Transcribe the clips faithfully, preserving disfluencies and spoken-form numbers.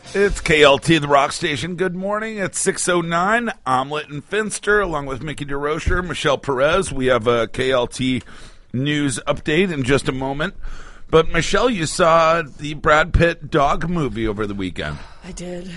It's K L T, the rock station. Good morning. It's six oh nine. Omelet and Finster, along with Mickey DeRocher, Michelle Perez. We have a K L T news update in just a moment. But, Michelle, you saw the Brad Pitt dog movie over the weekend. I did.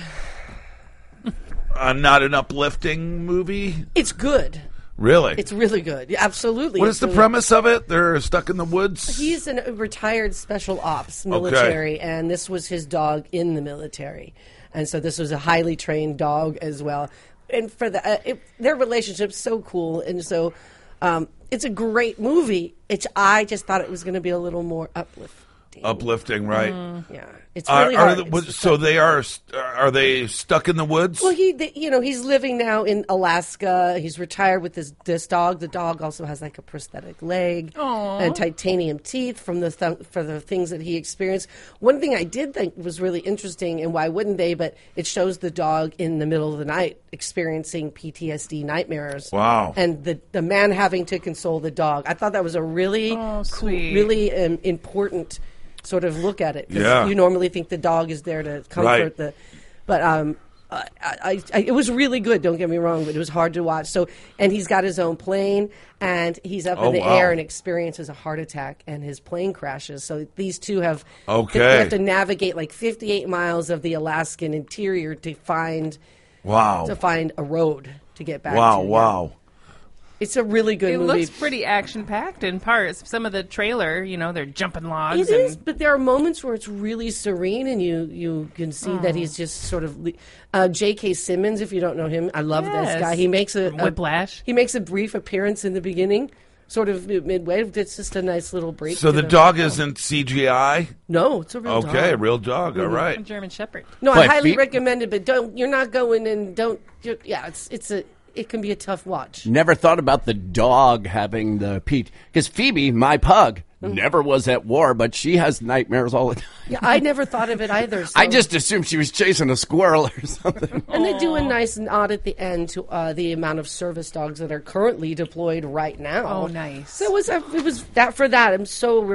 Uh, not an uplifting movie? It's good. Really? It's really good. Absolutely. What it's is the really premise of it? They're stuck in the woods? He's a retired special ops military, okay. And this was his dog in the military. And so this was a highly trained dog as well. And for the, uh, it, their relationship's so cool. And so um, it's a great movie. It's, I just thought it was going to be a little more uplifting. Uplifting, right? Mm. Yeah, it's really are, are hard. the, it's so they are are they stuck in the woods? Well, he, they, you know, he's living now in Alaska. He's retired with this this dog. The dog also has like a prosthetic leg Aww. and titanium teeth from the th- for the things that he experienced. One thing I did think was really interesting, and why wouldn't they? But it shows the dog in the middle of the night experiencing P T S D nightmares. Wow! And the the man having to console the dog. I thought that was a really oh, cool, sweet. really um, important sort of look at it, because yeah. you normally think the dog is there to comfort right. the, but um, I, I, I, it was really good. Don't get me wrong, but it was hard to watch. So, and he's got his own plane, and he's up oh, in the wow. air and experiences a heart attack, and his plane crashes. So these two have okay. they have to navigate like fifty-eight miles of the Alaskan interior to find wow to find a road to get back. Wow! to. Wow! Yeah. It's a really good it movie. It looks pretty action-packed in parts. Some of the trailer, you know, they're jumping logs. It and is, but there are moments where it's really serene, and you, you can see that he's just sort of. Uh, J K. Simmons, if you don't know him, I love yes. this guy. He makes a, a Whiplash. He makes a brief appearance in the beginning, sort of midway. It's just a nice little break. So the dog isn't C G I? No, it's a real dog. Okay, real dog. All right. A German Shepherd. No, But I highly Phoebe- recommend it, but don't. You're not going and don't. You're, yeah, it's it's a. It can be a tough watch. Never thought about the dog having the P T. Because Phoebe, my pug, mm. never was at war, but she has nightmares all the time. Yeah, I never thought of it either. So. I just assumed she was chasing a squirrel or something. And they do a nice nod at the end to uh, the amount of service dogs that are currently deployed right now. Oh, nice. So it was, uh, it was that for that. I'm so